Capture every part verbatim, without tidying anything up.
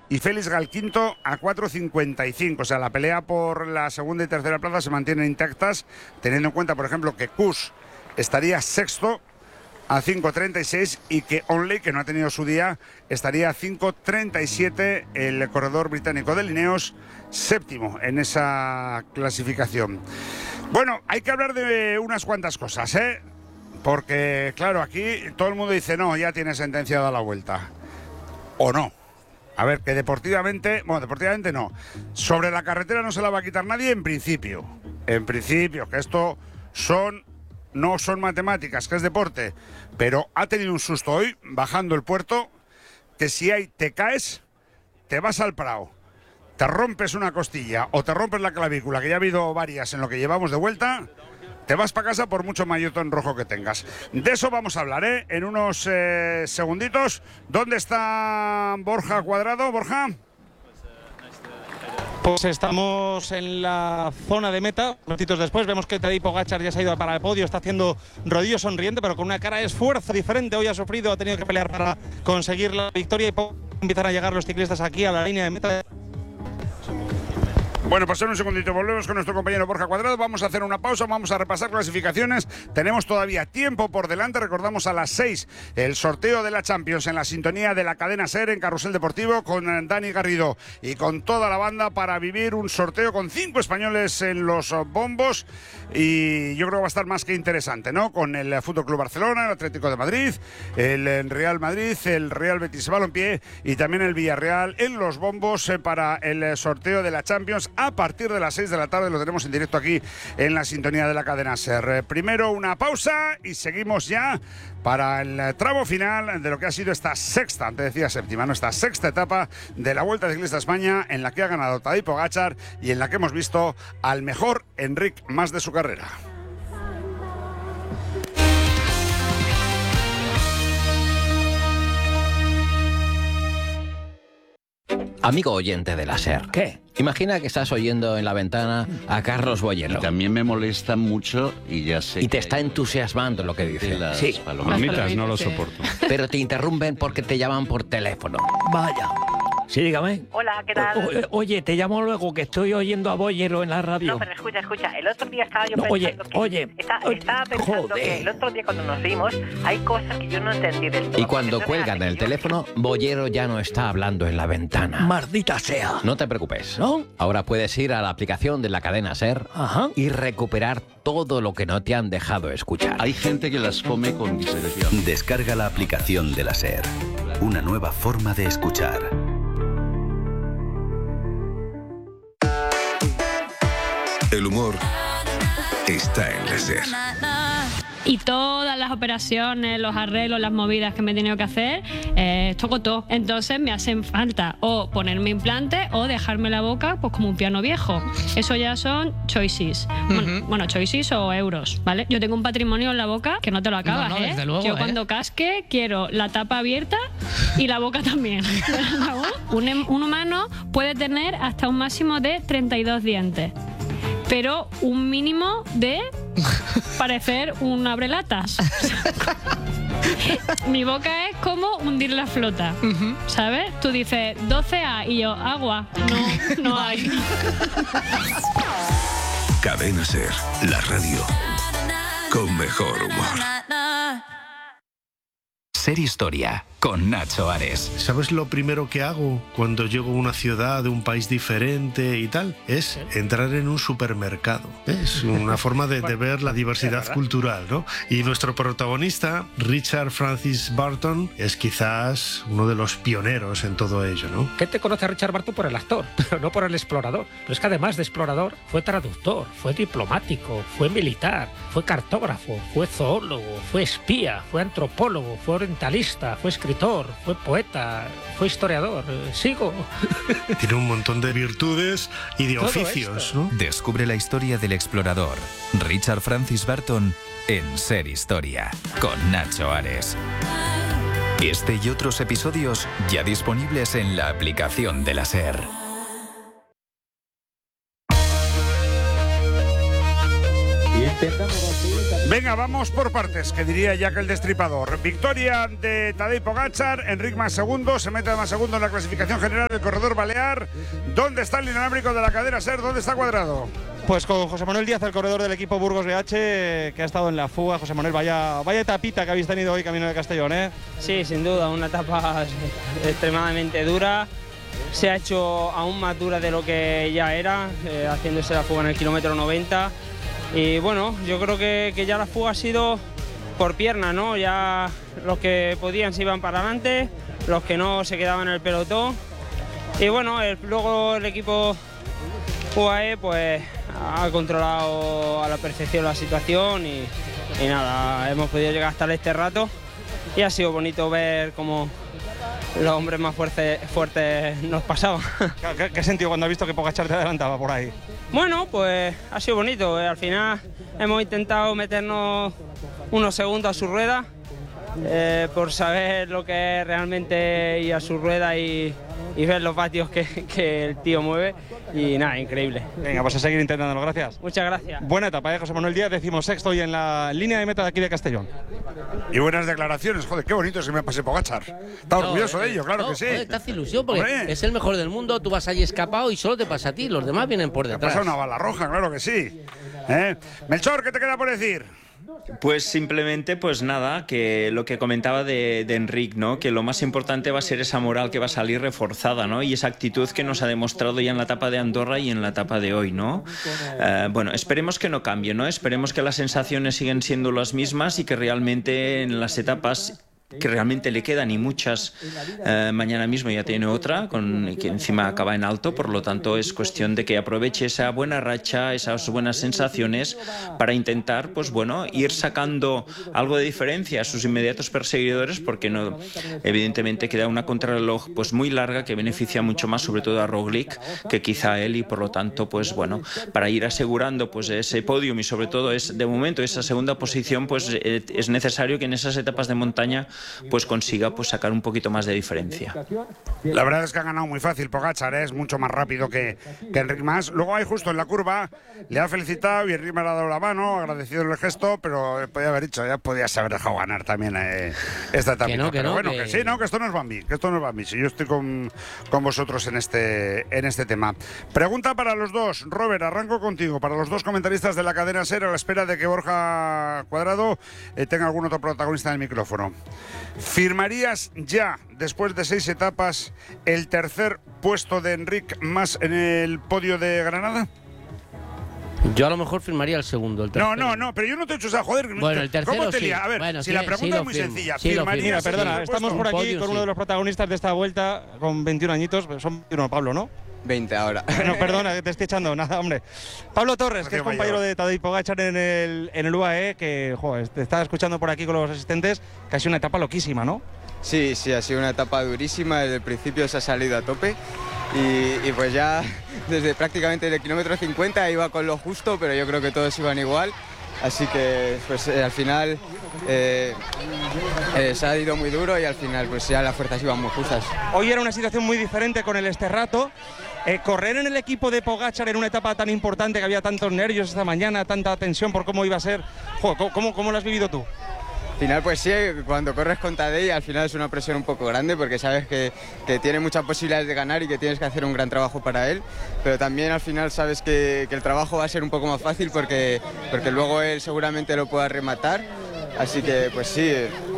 y Félix Galquinto a cuatro cincuenta y cinco. O sea, la pelea por la segunda y tercera plaza se mantienen intactas, teniendo en cuenta, por ejemplo, que Kuss estaría sexto a cinco treinta y seis y que Onley, que no ha tenido su día, estaría a cinco treinta y siete, el corredor británico de Lineos, séptimo en esa clasificación. Bueno, hay que hablar de unas cuantas cosas, ¿eh? Porque, claro, aquí todo el mundo dice, no, ya tiene sentenciada la Vuelta. ¿O no? A ver, que deportivamente, bueno, deportivamente no. Sobre la carretera no se la va a quitar nadie en principio. En principio, que esto son, no son matemáticas, que es deporte. Pero ha tenido un susto hoy, bajando el puerto, que si hay, te caes, te vas al Prado, te rompes una costilla o te rompes la clavícula, que ya ha habido varias en lo que llevamos de vuelta, te vas para casa por mucho mayotón rojo que tengas. De eso vamos a hablar, ¿eh? En unos eh, segunditos. ¿Dónde está Borja Cuadrado? Borja. Pues estamos en la zona de meta. Minutitos después vemos que Tadej Pogačar ya se ha ido para el podio, está haciendo rodillo sonriente, pero con una cara de esfuerzo diferente. Hoy ha sufrido, ha tenido que pelear para conseguir la victoria y empiezan a llegar los ciclistas aquí a la línea de meta. Bueno, pues en un segundito volvemos con nuestro compañero Borja Cuadrado. Vamos a hacer una pausa, vamos a repasar clasificaciones. Tenemos todavía tiempo por delante. Recordamos a las seis el sorteo de la Champions en la sintonía de la cadena SER en Carrusel Deportivo con Dani Garrido y con toda la banda para vivir un sorteo con cinco españoles en los bombos. Y yo creo que va a estar más que interesante, ¿no? Con el F C Barcelona, el Atlético de Madrid, el Real Madrid, el Real Betis Balompié y también el Villarreal en los bombos para el sorteo de la Champions. A partir de las seis de la tarde lo tenemos en directo aquí en la sintonía de la cadena SER. Primero una pausa y seguimos ya para el tramo final de lo que ha sido esta sexta, antes decía séptima, no, esta sexta etapa de la Vuelta Ciclista a España, en la que ha ganado Tadej Pogačar y en la que hemos visto al mejor Enric Mas de su carrera. Amigo oyente de la SER. ¿Qué? Imagina que estás oyendo en la ventana a Carlos Boyero. Y también me molesta mucho y ya sé. Y te está entusiasmando lo que dice. Las sí. palomitas no lo soporto. Pero te interrumpen porque te llaman por teléfono. Vaya. Sí, dígame. Hola, ¿qué tal? O, o, oye, te llamo luego, que estoy oyendo a Boyero en la radio. No, pero escucha, escucha. El otro día estaba yo no, pensando oye, que... Oye, está, oye. Estaba pensando Joder. que el otro día cuando nos vimos hay cosas que yo no entendí del todo. Y cuando cuelgan el teléfono, Boyero ya no está hablando en la ventana. Maldita sea. No te preocupes. ¿No? Ahora puedes ir a la aplicación de la cadena SER Ajá. y recuperar todo lo que no te han dejado escuchar. Hay gente que las come con discreción. Descarga la aplicación de la SER. Una nueva forma de escuchar. El humor está en la SER. Y todas las operaciones, los arreglos, las movidas que me he tenido que hacer, eh, toco todo. Entonces me hacen falta o ponerme implante o dejarme la boca pues como un piano viejo. Eso ya son choices. Uh-huh. Bueno, bueno, choices o euros, ¿vale? Yo tengo un patrimonio en la boca que no te lo acabas, no, no, ¿eh? desde luego, Yo ¿eh? cuando casque quiero la tapa abierta y la boca también. un, un humano puede tener hasta un máximo de treinta y dos dientes. Pero un mínimo de parecer un abrelatas. Mi boca es como hundir la flota, uh-huh. ¿sabes? Tú dices doce A y yo, agua. No, no hay. Cadena SER, la radio con mejor humor. SER Historia, con Nacho Ares. ¿Sabes lo primero que hago cuando llego a una ciudad de un país diferente y tal? Es entrar en un supermercado. Es una forma de, de ver la diversidad cultural, ¿no? Y nuestro protagonista, Richard Francis Burton, es quizás uno de los pioneros en todo ello, ¿no? ¿Qué te conoce a Richard Burton por el actor, pero no por el explorador? Pero es que además de explorador, fue traductor, fue diplomático, fue militar, fue cartógrafo, fue zoólogo, fue espía, fue antropólogo, fue orientalista, fue escritor, fue poeta, fue historiador. Sigo. Tiene un montón de virtudes y de Todo oficios, esto. ¿no? Descubre la historia del explorador, Richard Francis Burton, en SER Historia, con Nacho Ares. Este y otros episodios ya disponibles en la aplicación de la SER. Y empezamos así, Venga, vamos por partes, que diría Jack el Destripador. Victoria de Tadej Pogačar, Enric Mas segundo, se mete más segundo en la clasificación general del corredor balear. ¿Dónde está el inalámbrico de la cadena SER? ¿Dónde está Cuadrado? Pues con José Manuel Díaz, el corredor del equipo Burgos B H, que ha estado en la fuga. José Manuel, vaya, vaya etapita que habéis tenido hoy camino de Castellón, ¿eh? Sí, sin duda, una etapa extremadamente dura. Se ha hecho aún más dura de lo que ya era, eh, haciéndose la fuga en el kilómetro noventa. Y bueno, yo creo que, que ya la fuga ha sido por pierna, ¿no? Ya los que podían se iban para adelante, los que no se quedaban en el pelotón. Y bueno, el, luego el equipo U A E pues ha controlado a la perfección la situación y, y nada, hemos podido llegar hasta este rato y ha sido bonito ver cómo los hombres más fuertes, fuertes nos pasaban. ¿Qué, qué sentido cuando has visto que Pogačar te adelantaba por ahí? Bueno, pues ha sido bonito. Al final hemos intentado meternos unos segundos a su rueda eh, por saber lo que es realmente ir a su rueda y, y ver los vatios que, que el tío mueve. Y nada, increíble. Venga, pues a seguir intentándolo, gracias. Muchas gracias. Buena etapa, ¿eh? José Manuel Díaz, decimosexto y en la línea de meta de aquí de Castellón. Y buenas declaraciones, joder, qué bonito es que me pase Pogačar. Está no, orgulloso eh, de ello, claro no, que sí. Joder, te hace ilusión porque Hombre. es el mejor del mundo, tú vas allí escapado y solo te pasa a ti, los demás vienen por detrás. Te pasa una bala roja, claro que sí. ¿Eh? Melchor, ¿qué te queda por decir? Pues simplemente, pues nada, que lo que comentaba de, de Enric, ¿no? Que lo más importante va a ser esa moral que va a salir reforzada, ¿no? Y esa actitud que nos ha demostrado ya en la etapa de Andorra y en la etapa de hoy, ¿no? Uh, bueno, esperemos que no cambie, ¿no? Esperemos que las sensaciones siguen siendo las mismas y que realmente en las etapas que realmente le quedan y muchas, eh, mañana mismo ya tiene otra, con, que encima acaba en alto, por lo tanto es cuestión de que aproveche esa buena racha, esas buenas sensaciones para intentar, pues bueno, ir sacando algo de diferencia a sus inmediatos perseguidores, porque no, evidentemente queda una contrarreloj pues muy larga que beneficia mucho más sobre todo a Roglic que quizá a él, y por lo tanto pues bueno, para ir asegurando pues ese podium y sobre todo es de momento esa segunda posición, pues eh, es necesario que en esas etapas de montaña pues consiga pues sacar un poquito más de diferencia. La verdad es que ha ganado muy fácil Pogačar, ¿eh? Es mucho más rápido que, que Enric Mas. Luego ahí justo en la curva le ha felicitado y Enric me ha dado la mano, agradecido el gesto, pero podía haber dicho, ya podías haber dejado ganar también eh, esta etapa. Que no, que pero no, bueno, que... que sí, no, que esto no es Bambi, que esto no es Bambi. Si yo estoy con, con vosotros en este, en este tema. Pregunta para los dos. Robert, arranco contigo. Para los dos comentaristas de la cadena SER, a la espera de que Borja Cuadrado eh, tenga algún otro protagonista en el micrófono. ¿Firmarías ya, después de seis etapas, el tercer puesto de Enric Mas en el podio de Granada? Yo a lo mejor firmaría el segundo. El no, no, no, pero yo no te he hecho esa joder. Bueno, el tercero ¿Cómo te sí. lía? A ver, bueno, si sí, la pregunta sí es muy firmo. sencilla. Sí ¿Firmarías? Mira, perdona, estamos por aquí podio, con sí. uno de los protagonistas de esta vuelta con veintiún añitos, son veintiuno, Pablo, ¿no? veinte ahora. No, perdona, que te estoy echando nada, hombre. Pablo Torres, que es compañero de Tadej Pogačar en el, en el U A E, que, joder, te estaba escuchando por aquí con los asistentes, que ha sido una etapa loquísima, ¿no? Sí, sí, ha sido una etapa durísima, desde el principio se ha salido a tope y, y pues ya desde prácticamente el kilómetro cincuenta iba con lo justo, pero yo creo que todos iban igual, así que pues eh, al final eh, eh, se ha ido muy duro y al final pues ya las fuerzas iban muy justas. Hoy era una situación muy diferente con el Esterrato. Eh, correr en el equipo de Pogačar en una etapa tan importante, que había tantos nervios esta mañana, tanta tensión por cómo iba a ser. Joder, ¿cómo, cómo lo has vivido tú? Al final pues sí, cuando corres con Tadej al final es una presión un poco grande porque sabes que, que tiene muchas posibilidades de ganar y que tienes que hacer un gran trabajo para él, pero también al final sabes que, que el trabajo va a ser un poco más fácil porque, porque luego él seguramente lo pueda rematar, así que pues sí,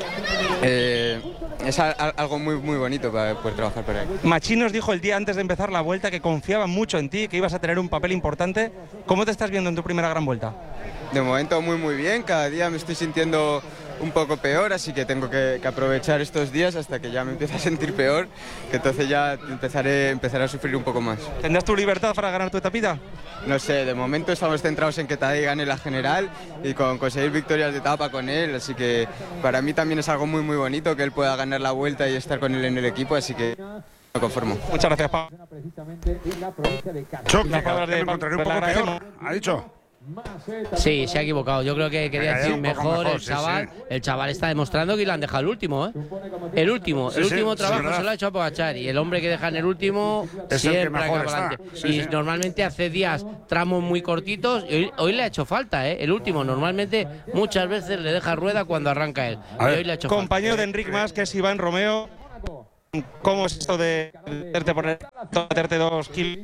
eh, es a, a, algo muy, muy bonito para poder trabajar para él. Machín nos dijo el día antes de empezar la vuelta que confiaba mucho en ti, que ibas a tener un papel importante. ¿Cómo te estás viendo en tu primera gran vuelta? De momento muy muy bien, cada día me estoy sintiendo un poco peor, así que tengo que, que aprovechar estos días hasta que ya me empiece a sentir peor, que entonces ya empezaré, empezaré a sufrir un poco más. ¿Tendrás tu libertad para ganar tu etapita? No sé, de momento estamos centrados en que Tadej gane la general y con conseguir victorias de etapa con él, así que para mí también es algo muy muy bonito que él pueda ganar la vuelta y estar con él en el equipo, así que me conformo. Muchas gracias, Pablo. Choque, que me encontraré un poco peor, ha dicho. Sí, se ha equivocado. Yo creo que quería Venga, decir un poco mejor, mejor, el sí, chaval. sí. El chaval está demostrando que le han dejado el último, ¿eh? El último, Sí, el sí, último sí, trabajo verdad. se lo ha hecho a Pogačar y el hombre que deja en el último Es el que siempre mejor acaba está. adelante. Sí, y sí. normalmente hace días tramos muy cortitos y hoy, hoy le ha hecho falta, ¿eh? El último, normalmente muchas veces le deja rueda cuando arranca él. Y hoy le ha hecho Compañero falta. de Enric Mas, que es Iván Romeo. ¿Cómo es esto de meterte por el meterte dos kilos?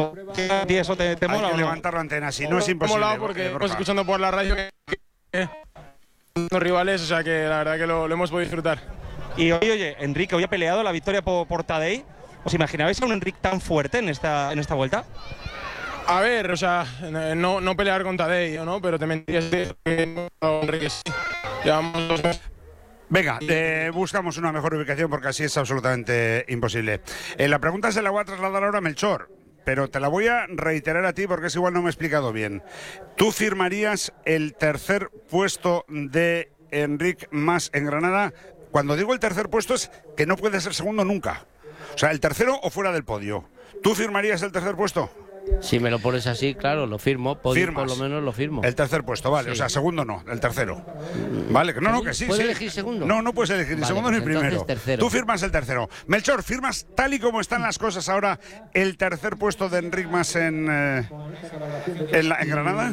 ¿Y eso te, te Hay mola que o no? levantar la antena, si no es imposible. Molado porque eh, hemos Borja. escuchando por la radio que, que los rivales, o sea que la verdad que lo, lo hemos podido disfrutar. Y oye, oye, Enrique, hoy ha peleado la victoria por, por Tadej. ¿Os imaginabais a un Enric tan fuerte en esta, en esta vuelta? A ver, o sea, no, no pelear con Tadej, ¿no? Pero te mentiría si te que Enrique sí. Llevamos dos meses. Venga, eh, buscamos una mejor ubicación porque así es absolutamente imposible. Eh, la pregunta se la voy a trasladar ahora a Melchor, pero te la voy a reiterar a ti porque es igual no me he explicado bien. ¿Tú firmarías el tercer puesto de Enric Mas en Granada? Cuando digo el tercer puesto es que no puede ser segundo nunca. O sea, el tercero o fuera del podio. ¿Tú firmarías el tercer puesto? Si me lo pones así, claro, lo firmo. Podio, Firmas. por lo menos lo firmo. El tercer puesto, vale. Sí. O sea, segundo no, el tercero. Vale, que no, no, que sí. ¿Puedo sí. elegir segundo? No, no puedes elegir ni Vale, segundo pues ni primero. entonces tercero. Tú firmas el tercero. Melchor, ¿firmas tal y como están las cosas ahora el tercer puesto de Enric Mas en, eh, en, la- en Granada?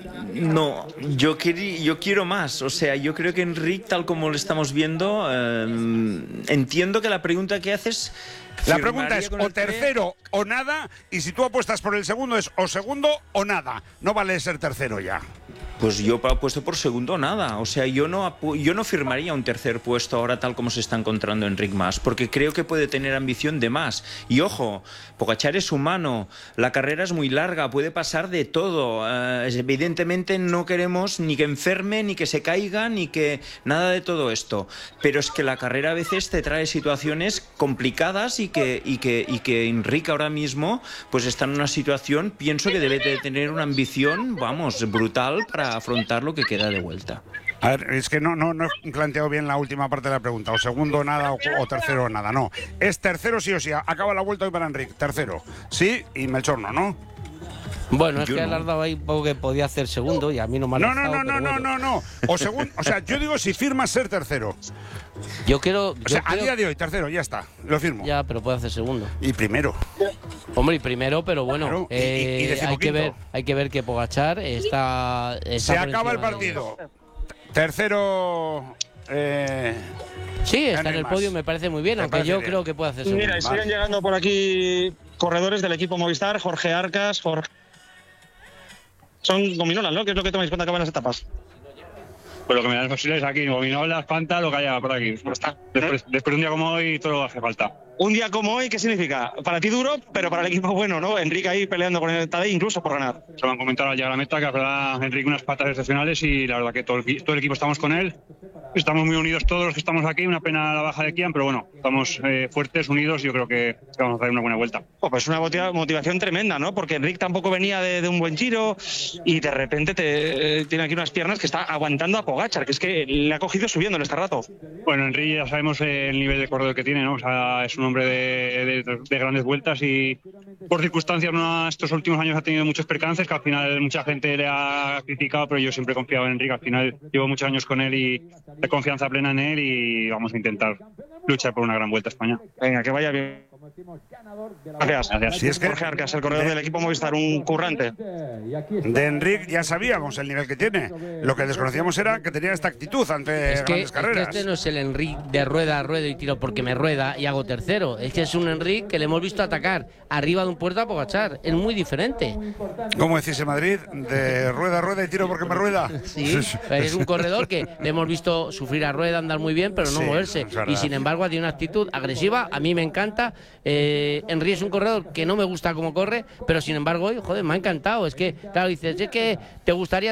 No, yo, querí, yo quiero más. O sea, yo creo que Enric, tal como lo estamos viendo, eh, entiendo que la pregunta que haces... La firmaría pregunta es con o el tres. tercero o nada, y si tú apuestas por el segundo es o segundo o nada. No vale ser tercero ya. Pues yo apuesto por segundo nada. O sea, yo no, apu- yo no firmaría un tercer puesto ahora tal como se está encontrando Enric Mas, porque creo que puede tener ambición de más. Y ojo, Pogačar es humano, la carrera es muy larga, puede pasar de todo. Eh, evidentemente no queremos ni que enferme, ni que se caiga, ni que nada de todo esto. Pero es que la carrera a veces te trae situaciones complicadas y que, y que, y que Enric ahora mismo pues está en una situación, pienso que debe de tener una ambición, vamos, brutal para afrontar lo que queda de vuelta. A ver, es que no, no, no he planteado bien la última parte de la pregunta. O segundo nada o, o tercero nada. No. Es tercero sí o sí. Acaba la vuelta hoy para Enric. Tercero. Sí y Melchor no, ¿no? Bueno, es Yo que no. le has dado ahí un poco que podía hacer segundo y a mí no me ha No, no, lanzado, no, no, pero no, bueno. no, no. O segundo, o sea, yo digo si firmas ser tercero. Yo quiero. O yo sea, a creo- día de hoy, tercero, ya está. Lo firmo. Ya, pero puede hacer segundo. Y primero. Hombre, y primero, pero bueno, Claro, y- y- y eh, hay que decimoquinto. ver, hay que ver que Pogačar está. está Se por acaba el encima de- partido. Tercero. Eh, Sí, está en Henry el Mas. podio, me parece muy bien, Me aunque parece yo bien. creo que puede hacer segundo. Mira, y siguen llegando por aquí corredores del equipo Movistar, Jorge Arcas, Jorge... Son gominolas, ¿no? ¿Qué es lo que tomáis cuando acaban las etapas? Pues lo que me da es posible es aquí, gominolas, panta, lo que haya por aquí. Después, después de un día como hoy, todo lo que hace falta. Un día como hoy, ¿qué significa? Para ti duro, pero para el equipo bueno, ¿no? Enrique ahí peleando con el Tadej incluso por ganar. Se me han comentado al llegar a la meta que habrá Enrique unas patas excepcionales y la verdad que todo el, todo el equipo estamos con él. Estamos muy unidos todos los que estamos aquí, una pena la baja de Kian, pero bueno, estamos eh, fuertes, unidos y yo creo que vamos a dar una buena vuelta. Oh, pues una motiva- motivación tremenda, ¿no? Porque Enrique tampoco venía de, de un buen giro y de repente te, eh, tiene aquí unas piernas que está aguantando a Pogačar, que es que le ha cogido subiendo en este rato. Bueno, Enrique ya sabemos eh, el nivel de corredor que tiene, ¿no? O sea, es un hombre de, de- de grandes vueltas y por circunstancias no, estos últimos años ha tenido muchos percances que al final mucha gente le ha criticado, pero yo siempre he confiado en Enrique. Al final llevo muchos años con él y de confianza plena en él y vamos a intentar luchar por una gran vuelta a España. Venga, que vaya bien. Gracias. Gracias. Si es que- Jorge Arcas, el corredor del equipo Movistar, un currante. de Enric ya sabíamos el nivel que tiene. Lo que desconocíamos era que tenía esta actitud ante Es que, grandes es que carreras. este no es el Enrique de rueda a rueda y tiro porque me rueda y hago tercero. Es que es un Enrique que le hemos visto atacar arriba de un puerto a Pogačar. Es muy diferente. ¿Cómo decís en Madrid? De rueda a rueda y tiro porque me rueda. Sí, es un corredor que le hemos visto sufrir a rueda, andar muy bien, pero no Sí, moverse. es verdad. Y sin embargo, tiene una actitud agresiva. A mí me encanta. Eh, Enrique es un corredor que no me gusta cómo corre, pero sin embargo, hoy, joder, me ha encantado. Es que, claro, dices, es que te gustaría tal.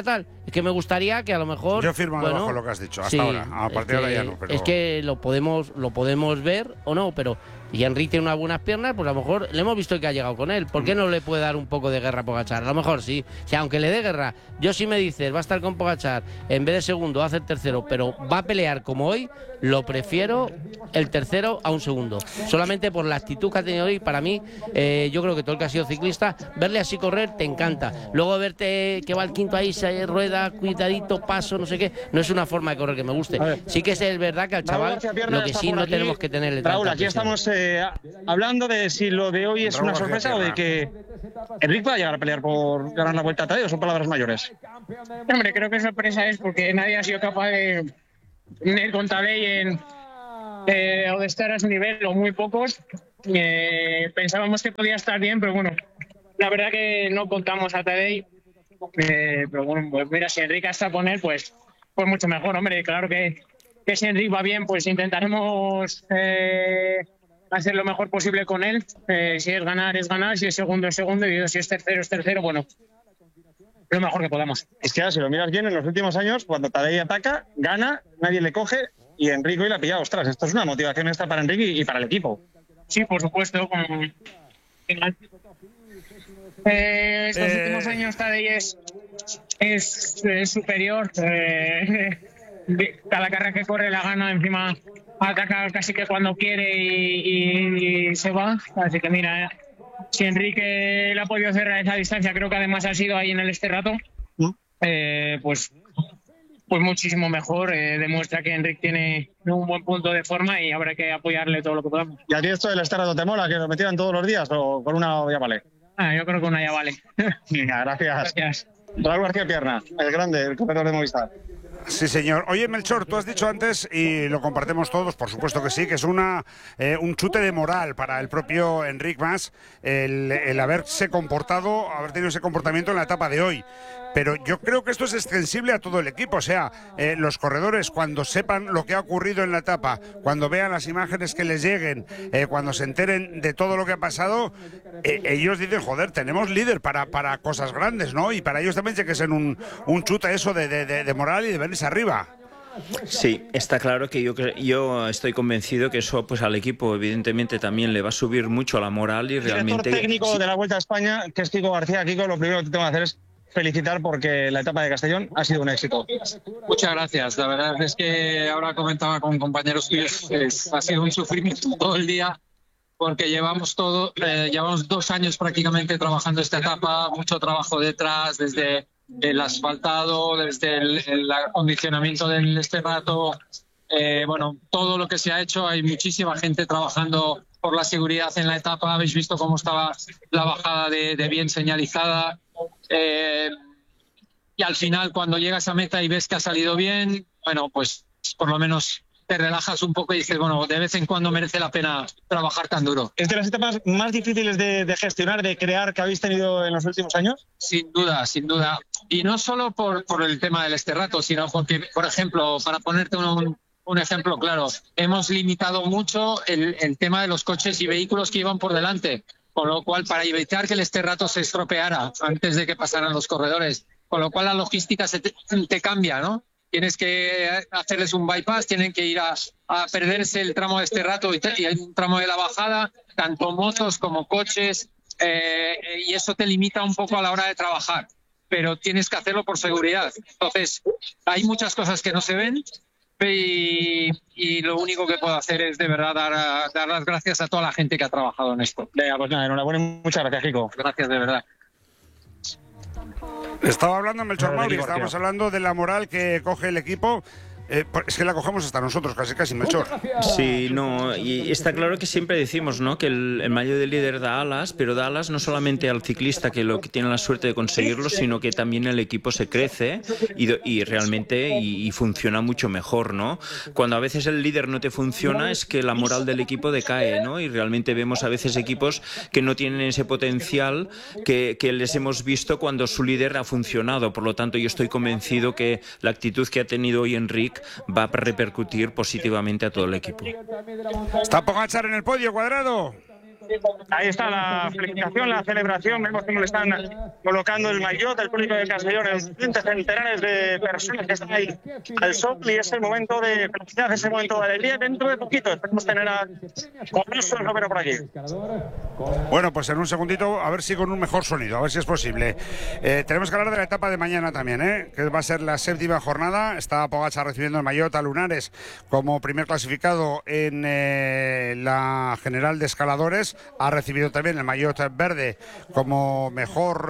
Es que me gustaría que a lo mejor... Yo firmo bueno, debajo lo que has dicho, hasta sí, ahora. A partir de ahora ya no, pero... Es que lo podemos, lo podemos ver o no, pero... Y Enric tiene unas buenas piernas, pues a lo mejor le hemos visto que ha llegado con él. ¿Por qué no le puede dar un poco de guerra a Pogačar? A lo mejor sí. O sea, aunque le dé guerra, yo sí me dices, va a estar con Pogačar, en vez de segundo va a hacer tercero, pero va a pelear como hoy, lo prefiero el tercero a un segundo. Solamente por la actitud que ha tenido hoy, para mí, eh, yo creo que todo el que ha sido ciclista, verle así correr te encanta. Luego verte que va el quinto ahí, se rueda, cuidadito, paso, no sé qué, no es una forma de correr que me guste. Sí que es verdad que al chaval, lo que sí no aquí, tenemos que tenerle tanta Raúl, aquí presión. estamos eh, hablando de si lo de hoy es Raúl una sorpresa o de que Enric va a llegar a pelear por ganar la Vuelta a Tadeo. Son palabras mayores. Hombre, creo que sorpresa es porque nadie ha sido capaz de ir con Tadej en, eh, o de estar a su nivel, o muy pocos. Eh, pensábamos que podía estar bien, pero bueno, la verdad que no contamos a Tadej. Eh, pero bueno, pues mira, si Enric está con él, pues, pues mucho mejor, hombre. Claro que, que si Enric va bien, pues intentaremos eh, hacer lo mejor posible con él. Eh, si es ganar, es ganar. Si es segundo, es segundo. Y si es tercero, es tercero. Bueno, lo mejor que podamos. Es que si lo miras bien, en los últimos años, cuando Tadej ataca, gana, nadie le coge y Enric hoy la ha pillado. Ostras, esto es una motivación extra para Enric y, y para el equipo. Sí, por supuesto. Con... Eh, estos eh... últimos años Tadej es, es, es superior. Eh, cada carrera que corre la gana, encima ataca casi que cuando quiere y, y, y se va. Así que mira, si Enrique le ha podido cerrar esa distancia, creo que además ha sido ahí en el este rato, eh, pues, pues muchísimo mejor. Eh, demuestra que Enric tiene un buen punto de forma y habrá que apoyarle todo lo que podamos. ¿Y a ti esto del este rato te mola, que lo metieran todos los días o con una ya vale? Ah, yo creo que una ya vale. Venga, gracias. Gracias. Raúl García Pierna, el grande, el corredor de Movistar. Sí, señor. Oye, Melchor, tú has dicho antes, y lo compartimos todos, por supuesto que sí, que es una eh, un chute de moral para el propio Enric Mas el, el haberse comportado, haber tenido ese comportamiento en la etapa de hoy. Pero yo creo que esto es extensible a todo el equipo. O sea, eh, los corredores, cuando sepan lo que ha ocurrido en la etapa, cuando vean las imágenes que les lleguen, eh, cuando se enteren de todo lo que ha pasado, eh, ellos dicen, joder, tenemos líder para, para cosas grandes, ¿no? Y para ellos también tiene que ser un, un chute eso de, de, de, de moral y de venirse arriba. Sí, está claro que yo, yo estoy convencido que eso pues al equipo evidentemente también le va a subir mucho la moral y realmente... El director técnico sí. de la Vuelta a España, que es Kiko García. Kiko, lo primero que te tengo que hacer es felicitar porque la etapa de Castellón ha sido un éxito. Muchas gracias. La verdad es que ahora comentaba con compañeros tuyos, es, ha sido un sufrimiento todo el día porque llevamos todo, eh, llevamos dos años prácticamente trabajando esta etapa, mucho trabajo detrás, desde el asfaltado, desde el, el acondicionamiento del este rato, eh, bueno, todo lo que se ha hecho. Hay muchísima gente trabajando por la seguridad en la etapa. Habéis visto cómo estaba la bajada de, de bien señalizada. Eh, y al final, cuando llegas a meta y ves que ha salido bien, bueno, pues por lo menos te relajas un poco y dices, bueno, de vez en cuando merece la pena trabajar tan duro. ¿Es de las etapas más difíciles de, de gestionar, de crear, que habéis tenido en los últimos años? Sin duda, sin duda. Y no solo por, por el tema del este rato, sino porque, por ejemplo, para ponerte un, un ejemplo claro, hemos limitado mucho el, el tema de los coches y vehículos que iban por delante, con lo cual, para evitar que el este rato se estropeara antes de que pasaran los corredores, con lo cual la logística se te, te cambia, ¿no? Tienes que hacerles un bypass, tienen que ir a, a perderse el tramo de este rato y, y hay un tramo de la bajada, tanto motos como coches, eh, y eso te limita un poco a la hora de trabajar, pero tienes que hacerlo por seguridad. Entonces, hay muchas cosas que no se ven y, y lo único que puedo hacer es de verdad dar, dar las gracias a toda la gente que ha trabajado en esto. Venga, pues nada, enhorabuena y muchas gracias, Kiko. Gracias, de verdad. Estaba hablando Melchor Mauri, estábamos hablando de la moral que coge el equipo. Eh, es que la cogemos hasta nosotros, casi casi, Melchor. Sí, no, y está claro que siempre decimos, ¿no?, que el, el maillot de líder da alas, pero da alas no solamente al ciclista que lo que tiene la suerte de conseguirlo, sino que también el equipo se crece y, y realmente y, y funciona mucho mejor, ¿no? Cuando a veces el líder no te funciona es que la moral del equipo decae, ¿no? Y realmente vemos a veces equipos que no tienen ese potencial que, que les hemos visto cuando su líder ha funcionado. Por lo tanto, yo estoy convencido que la actitud que ha tenido hoy Enric va a repercutir positivamente a todo el equipo. Está Pogačar en el podio, Cuadrado. Ahí está la felicitación, la celebración. Vemos cómo le están colocando el maillot del público de Castellón, veinte centenares de personas que están ahí al sol, y ese momento de felicidad, ese momento de alegría. Dentro de poquito esperemos tener a Correso Romero por aquí. Bueno, pues en un segundito, a ver si con un mejor sonido, a ver si es posible. Eh, tenemos que hablar de la etapa de mañana también, ¿eh? Que va a ser la séptima jornada. Está Pogačar recibiendo el maillot a Lunares como primer clasificado en eh, la general de escaladores. Ha recibido también el maillot verde como mejor,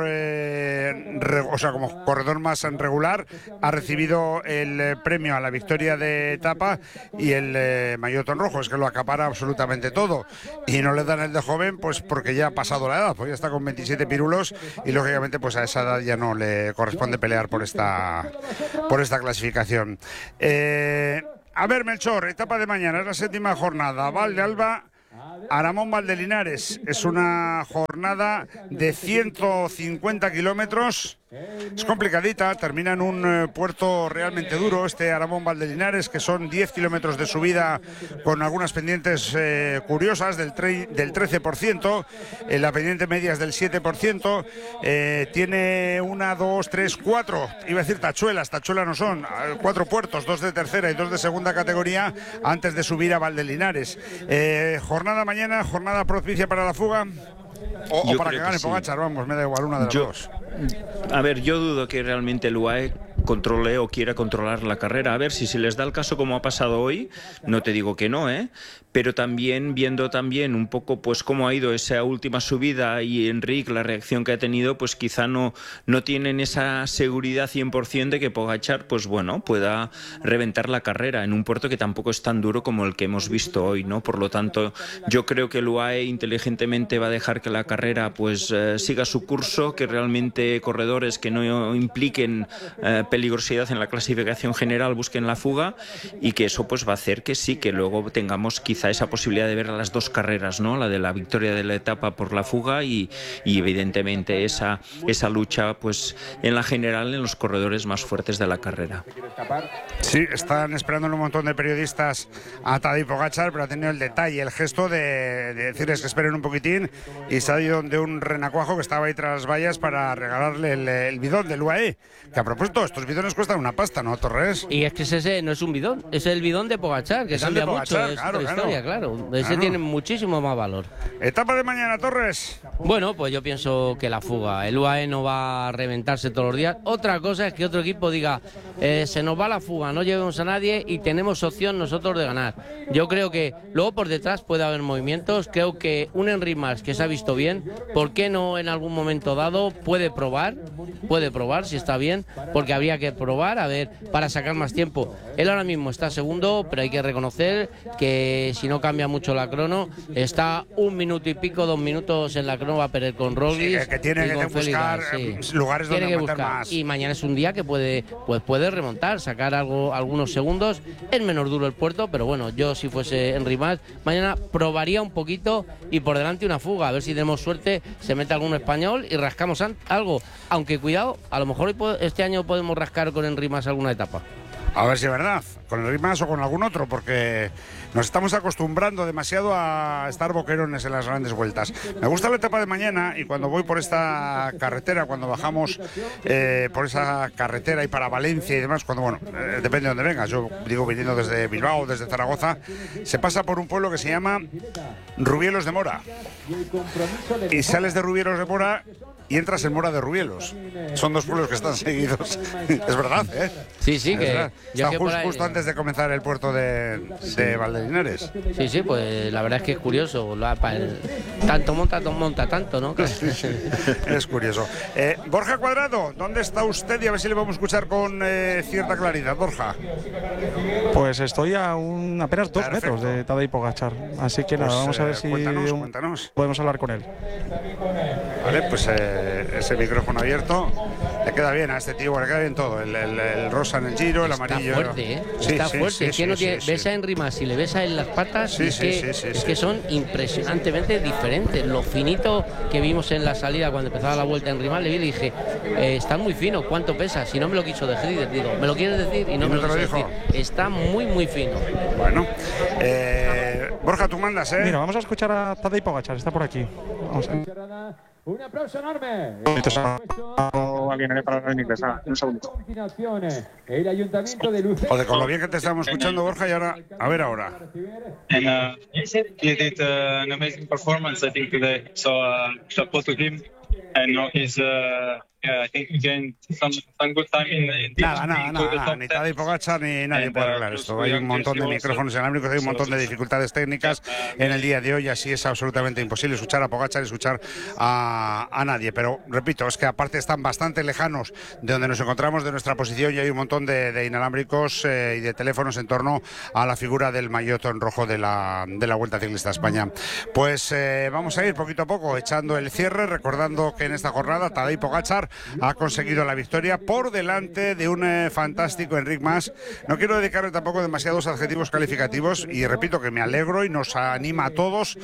eh, re, o sea, como corredor más regular. Ha recibido el eh, premio a la victoria de etapa y el eh, maillot en rojo. Es que lo acapara absolutamente todo. Y no le dan el de joven, pues porque ya ha pasado la edad, pues ya está con veintisiete pirulos y lógicamente pues a esa edad ya no le corresponde pelear por esta, por esta clasificación. Eh, a ver, Melchor, etapa de mañana, es la séptima jornada. Val de Alba, Aramón Valdelinares. Es una jornada de ciento cincuenta kilómetros. Es complicadita, termina en un eh, puerto realmente duro, este Aramón Valdelinares, que son diez kilómetros de subida con algunas pendientes eh, curiosas del, del trece por ciento, eh, la pendiente media es del siete por ciento, eh, tiene una, dos, tres, cuatro, iba a decir tachuelas, tachuelas no son, cuatro puertos, dos de tercera y dos de segunda categoría antes de subir a Valdelinares. Eh, jornada mañana, jornada propicia para la fuga. O, o para que gane Pogačar, vamos, me da igual una de las yo, dos. A ver, yo dudo que realmente el U A E controle o quiera controlar la carrera. A ver, si se les da el caso como ha pasado hoy, no te digo que no, ¿eh? Pero también viendo también un poco pues cómo ha ido esa última subida y Enric, la reacción que ha tenido, pues quizá no, no tienen esa seguridad cien por ciento de que Pogačar, pues bueno, pueda reventar la carrera en un puerto que tampoco es tan duro como el que hemos visto hoy, ¿no? Por lo tanto, yo creo que el U A E inteligentemente va a dejar que la carrera pues eh, siga su curso, que realmente corredores que no impliquen eh, peligrosidad en la clasificación general busquen la fuga, y que eso pues va a hacer que sí, que luego tengamos quizá esa posibilidad de ver las dos carreras, ¿no? La de la victoria de la etapa por la fuga y, y evidentemente esa, esa lucha pues en la general en los corredores más fuertes de la carrera. Sí, están esperando un montón de periodistas a Tadej Pogačar, pero ha tenido el detalle, el gesto de, de decirles que esperen un poquitín, y se ha ido de un renacuajo que estaba ahí tras las vallas para regalarle el, el bidón del U A E, que a propósito, estos bidones cuestan una pasta, ¿no, Torres? Y es que ese no es un bidón, es el bidón de Pogačar, que es cambia el de Pogačar, mucho, es claro, otra claro. historia, claro. Ese Claro. tiene muchísimo más valor. Etapa de mañana, Torres. Bueno, pues yo pienso que la fuga, el U A E no va a reventarse todos los días. Otra cosa es que otro equipo diga, eh, se nos va la fuga, no llevemos a nadie y tenemos opción nosotros de ganar. Yo creo que luego por detrás puede haber movimientos, creo que un Enric Mas que se ha visto bien, ¿por qué no en algún momento dado puede probar? Puede probar si está bien, porque habría que probar, a ver, para sacar más tiempo. Él ahora mismo está segundo, pero hay que reconocer que si no cambia mucho la crono, está un minuto y pico, dos minutos en la crono, va a perder con Roglic. Sí, que tiene y que con buscar Félix, sí. lugares donde Tiene que aguantar buscar. más. Y mañana es un día que puede, pues puede remontar, sacar algo, algunos segundos. Es menos duro el puerto, pero bueno, yo si fuese Enric Mas, mañana probaría un poquito y por delante una fuga, a ver si tenemos suerte, se mete algún español y rascamos algo. Aunque cuidado, a lo mejor este año podemos rascar con Enric Mas alguna etapa. A ver si es verdad, con el Enric Mas o con algún otro, porque nos estamos acostumbrando demasiado a estar boquerones en las grandes vueltas. Me gusta la etapa de mañana, y cuando voy por esta carretera, cuando bajamos eh, por esa carretera y para Valencia y demás, cuando, bueno, eh, depende de dónde vengas, yo digo viniendo desde Bilbao, desde Zaragoza, se pasa por un pueblo que se llama Rubielos de Mora. Y sales de Rubielos de Mora y entras en Mora de Rubielos. Son dos pueblos que están seguidos. Es verdad, ¿eh? Sí, sí, es que... verdad. Está que justo, ahí... justo antes de comenzar el puerto de, de Valdelinares. Sí, sí, pues la verdad es que es curioso. La, el, tanto monta, tanto monta, tanto, ¿no? Sí, sí, es curioso. Eh, Borja Cuadrado, ¿dónde está usted? Y a ver si le vamos a escuchar con eh, cierta claridad. Borja. Pues estoy a un, apenas dos Perfecto. metros de Tadej Pogačar. Así que nada, Pues, vamos a ver eh, si cuéntanos, un- cuéntanos. podemos hablar con él. Vale, pues eh, ese micrófono abierto le queda bien a este tío, le queda bien todo. El, el- el rosa en el giro, el Está amarillo. fuerte, ¿eh? Sí, Está sí, fuerte. sí, es que no sí, tiene, sí, ves sí. a Enric Mas y le ves a él las patas, Sí, y es, sí, que, sí, sí, es sí. que son impresionantemente diferentes. Lo finito que vimos en la salida cuando empezaba la vuelta en Enric Mas, le vi y le dije, eh, está muy fino, ¿cuánto pesa? Si no me lo quiso decir, digo, ¿me lo quieres decir? Y no ¿Y me no lo te lo quiso dijo? decir. Está muy, muy fino. Bueno, eh, Borja, tú mandas, ¿eh? Mira, vamos a escuchar a Tadej Pogačar, está por aquí. Vamos a... Un aplauso enorme. Alguien para la un segundo. El ayuntamiento de Lucena. Joder, con lo bien que te estamos escuchando, Borja, y ahora, a ver ahora. And uh, he did uh, an amazing performance, I think, today. So, uh, chapeau to him. And now he's, uh, yeah, I think he gained some, some good time in, in Nada, nada, nada, nada. Ni Tadej Pogačar ni nadie puede arreglar esto. Hay un montón de micrófonos inalámbricos, hay un montón de dificultades técnicas en el día de hoy, así es absolutamente imposible escuchar a Pogačar y escuchar a, a nadie. Pero repito, es que aparte están bastante lejanos de donde nos encontramos, de nuestra posición, y hay un montón de, de inalámbricos eh, y de teléfonos en torno a la figura del maillot en rojo de la, de la Vuelta Ciclista a España. Pues eh, vamos a ir poquito a poco echando el cierre, recordando que en esta jornada Tadej Pogačar ha conseguido la victoria por delante de un eh, fantástico Enric Mas. No quiero dedicarle tampoco demasiados adjetivos calificativos, y repito que me alegro y nos anima a todos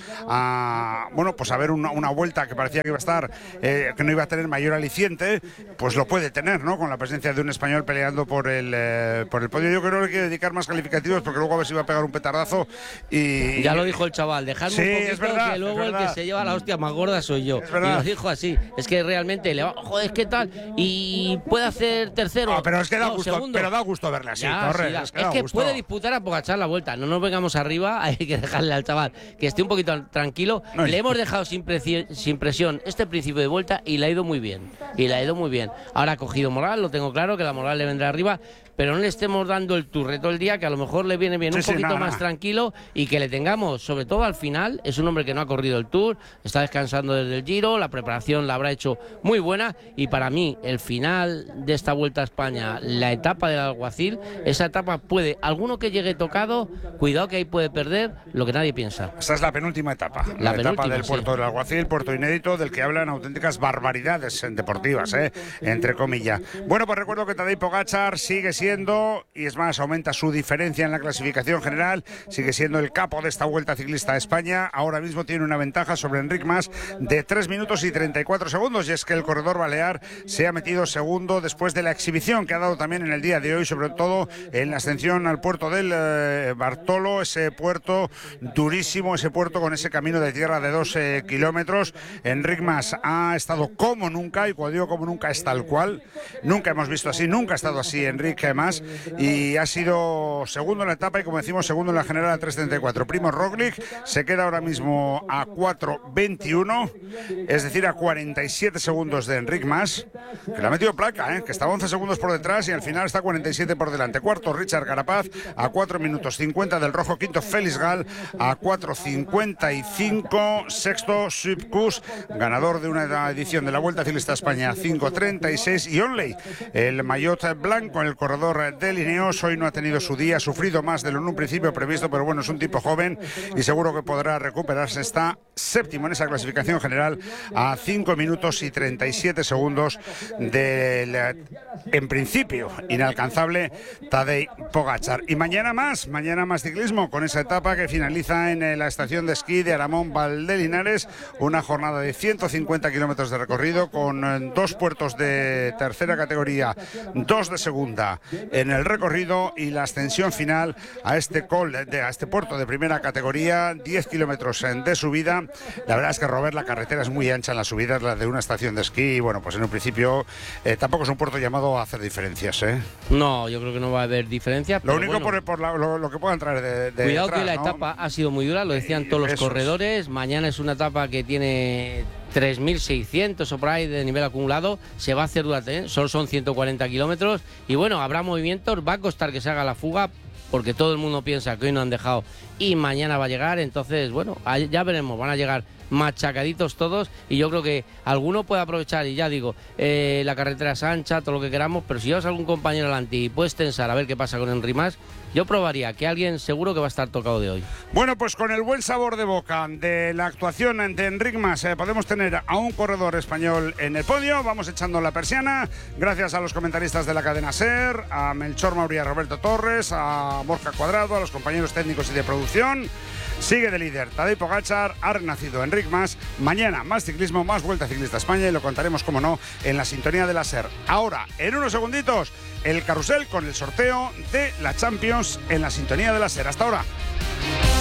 a, bueno, pues a ver una, una vuelta que parecía que iba a estar, eh, que no iba a tener mayor aliciente, pues lo puede tener, ¿no? Con la presencia de un español peleando por el, eh, por el podio. Yo creo que no le quiero dedicar más calificativos porque luego a ver si va a pegar un petardazo y... Ya lo dijo el chaval, dejadme sí, un poquito, es verdad, que luego es el verdad. que se lleva la hostia más gorda soy yo. Es verdad. Y lo dijo así, es que realmente le va, joder, ¿qué tal? Y puede hacer tercero. No, pero es que da no, gusto, segundo. pero da gusto verle así, Ya, Torres, sí, da- es que, es da que gusto. puede disputar a Pogačar la vuelta. No nos vengamos arriba, hay que dejarle al chaval que esté un poquito tranquilo. No, le hemos dejado sin, preci- sin presión este principio de vuelta y le ha ido muy bien. Y le ha ido muy bien. Ahora ha cogido moral, lo tengo claro, que la moral le vendrá arriba, pero no le estemos dando el turre todo el día, que a lo mejor le viene bien Sí, un sí, poquito nada, más nada. tranquilo, y que le tengamos, sobre todo al final. Es un hombre que no ha corrido el Tour, está descansando desde el Giro, la preparación la habrá hecho muy buena, y para mí el final de esta Vuelta a España, la etapa del Alguacil, esa etapa puede, alguno que llegue tocado, cuidado que ahí puede perder lo que nadie piensa. Esa es la penúltima etapa, la, La etapa penúltima, del sí. puerto del Alguacil, puerto inédito, del que hablan auténticas barbaridades deportivas, ¿eh? Entre comillas. Bueno, pues recuerdo que Tadej Pogačar sigue siendo, y es más, aumenta su diferencia en la clasificación general, sigue siendo el capo de esta Vuelta Ciclista a España. Ahora mismo tiene una ventaja sobre Enric Mas de tres minutos y treinta y cuatro segundos, y es que el corredor balear se ha metido segundo después de la exhibición que ha dado también en el día de hoy, sobre todo en la ascensión al puerto del eh, Bartolo, ese puerto durísimo, ese puerto con ese camino de tierra de doce kilómetros. Enric Mas ha estado como nunca, y cuando digo como nunca es tal cual. Nunca hemos visto así, nunca ha estado así Enric Mas, y ha sido segundo en la etapa y, como decimos, segundo en la general a tres treinta y cuatro. Primo Roglic se queda ahora mismo a cuatro veintiuno, es decir, a cuarenta y siete segundos de Enric Mas, que le ha metido placa, ¿eh? Que estaba once segundos por detrás y al final está cuarenta y siete por delante. Cuarto, Richard Carapaz a cuatro minutos cincuenta del rojo. Quinto, Félix Gal a cuatro cincuenta y cinco. Sexto, Sepp Kuss, ganador de una edición de la Vuelta Ciclista a España, cinco treinta y seis. Y Onley, el maillot blanco, el corredor de Ineos, hoy no ha tenido su día, ha sufrido más de lo en un principio previsto, pero bueno, es un tipo joven y seguro que podrá recuperarse. Está séptimo en esa clasificación general a cinco minutos y treinta y siete segundos del, en principio, inalcanzable Tadej Pogačar. Y mañana más, mañana más ciclismo, con esa etapa que finaliza en la estación de esquí de Aramón Valdelinares, una jornada de ciento cincuenta kilómetros de recorrido, con dos puertos de tercera categoría, dos de segunda en el recorrido, y la ascensión final a este col, de, a este puerto de primera categoría, diez kilómetros de subida. La verdad es que, Robert, la carretera es muy ancha en las subidas, la de una estación de esquí, y bueno, pues en un principio eh, tampoco es un puerto llamado a hacer diferencias, ¿eh? No, yo creo que no va a haber diferencias. Lo pero único bueno, por, por la- lo, lo que pueda entrar de, de cuidado detrás, que la ¿no? etapa ha sido muy dura, lo decían todos los Eso es. corredores. Mañana es una etapa que tiene tres mil seiscientos o por ahí de nivel acumulado. Se va a hacer dura, ¿eh? Solo son ciento cuarenta kilómetros. Y bueno, habrá movimientos, va a costar que se haga la fuga, porque todo el mundo piensa que hoy no han dejado y mañana va a llegar. Entonces, bueno, ya veremos, van a llegar machacaditos todos, y yo creo que alguno puede aprovechar. Y ya digo, eh, la carretera es ancha, todo lo que queramos, pero si llevas a algún compañero delante y puedes tensar a ver qué pasa con Enric Mas, yo probaría que alguien seguro que va a estar tocado de hoy. Bueno, pues con el buen sabor de boca de la actuación de Enric Mas, eh, podemos tener a un corredor español en el podio. Vamos echando la persiana, gracias a los comentaristas de la cadena SER, a Melchor Mauri, a Roberto Torres, a Borja Cuadrado, a los compañeros técnicos y de producción. Sigue de líder Tadej Pogačar, ha renacido Enric Mas. Mañana más ciclismo, más Vuelta Ciclista a España, y lo contaremos, como no, en la sintonía de la SER. Ahora, en unos segunditos, el carrusel con el sorteo de la Champions en la sintonía de la SER. Hasta ahora.